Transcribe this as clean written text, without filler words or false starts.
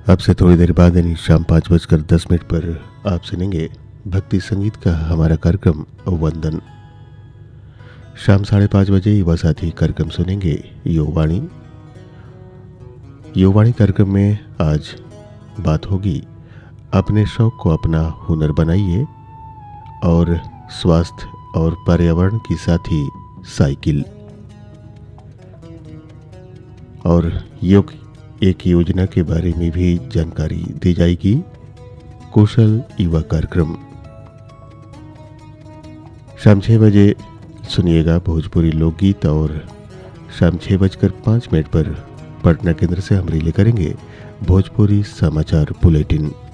अब से थोड़ी देर बाद यानी शाम 5:10 पर आप सुनेंगे भक्ति संगीत का हमारा कार्यक्रम वंदन। शाम 5:30 युवा साथी कार्यक्रम सुनेंगे युवावाणी। युवावाणी कार्यक्रम में आज बात होगी अपने शौक को अपना हुनर बनाइए और स्वास्थ्य और पर्यावरण की साथी साइकिल और योग एक योजना के बारे में भी जानकारी दी जाएगी। कौशल युवा कार्यक्रम शाम 6 बजे सुनिएगा भोजपुरी लोकगीत और शाम 6:05 पर पटना केंद्र से हम रिले करेंगे भोजपुरी समाचार बुलेटिन।